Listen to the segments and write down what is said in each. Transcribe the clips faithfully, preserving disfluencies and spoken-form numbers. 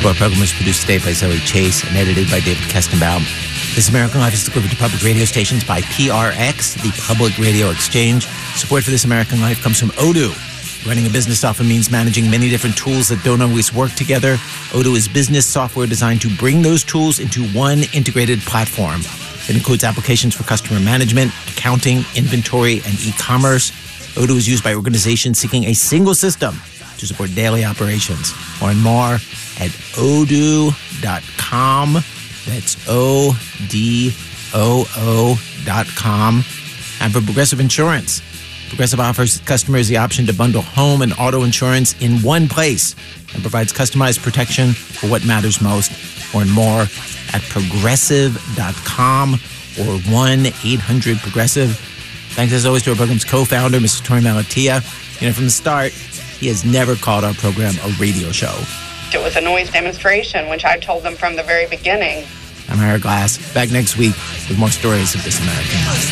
Our program was produced today by Zoe Chase and edited by David Kestenbaum. This American Life is delivered to public radio stations by P R X, the Public Radio Exchange. Support for This American Life comes from Odoo. Running a business often means managing many different tools that don't always work together. Odoo is business software designed to bring those tools into one integrated platform. It includes applications for customer management, accounting, inventory, and e-commerce. Odoo is used by organizations seeking a single system to support daily operations. Learn more at odoo dot com. That's O D O O dot com. And for Progressive Insurance, Progressive offers customers the option to bundle home and auto insurance in one place and provides customized protection for what matters most. Learn more at progressive dot com or one eight hundred progressive. Thanks as always to our program's co-founder, Mister Torey Malatia. You know, from the start, he has never called our program a radio show. It was a noise demonstration, which I told them from the very beginning. I'm Ira Glass, back next week with more stories of This American Life.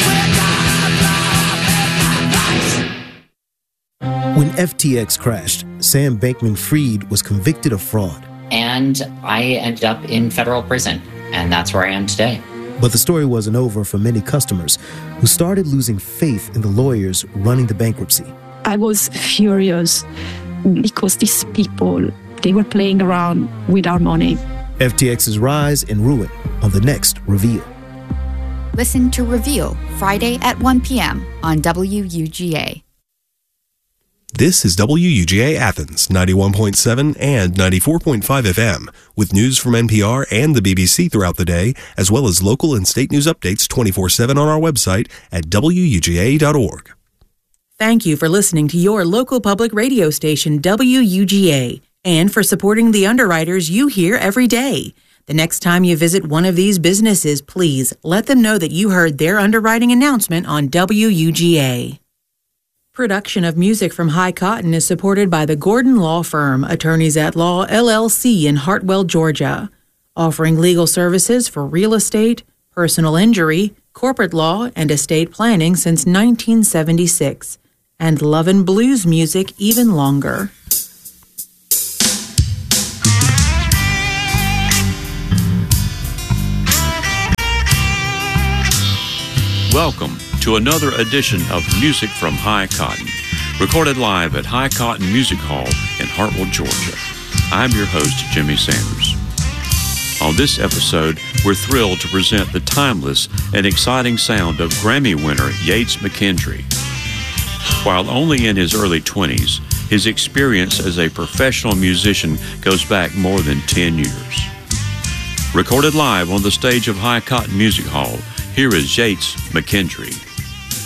When F T X crashed, Sam Bankman-Fried was convicted of fraud. And I ended up in federal prison, and that's where I am today. But the story wasn't over for many customers who started losing faith in the lawyers running the bankruptcy. I was furious because these people, they were playing around with our money. F T X's rise and ruin on the next Reveal. Listen to Reveal Friday at one p.m. on W U G A. This is W U G A Athens, ninety-one point seven and ninety-four point five F M, with news from N P R and the B B C throughout the day, as well as local and state news updates twenty-four seven on our website at W U G A dot org. Thank you for listening to your local public radio station, W U G A, and for supporting the underwriters you hear every day. The next time you visit one of these businesses, please let them know that you heard their underwriting announcement on W U G A. Production of music from High Cotton is supported by the Gordon Law Firm, Attorneys at Law, L L C in Hartwell, Georgia, offering legal services for real estate, personal injury, corporate law, and estate planning since nineteen seventy-six, and love and blues music even longer. Welcome to another edition of Music from High Cotton, recorded live at High Cotton Music Hall in Hartwell, Georgia. I'm your host, Jimmy Sanders. On this episode, we're thrilled to present the timeless and exciting sound of Grammy winner Yates McKendry. While only in his early twenties, his experience as a professional musician goes back more than ten years. Recorded live on the stage of High Cotton Music Hall, here is Yates McKendry.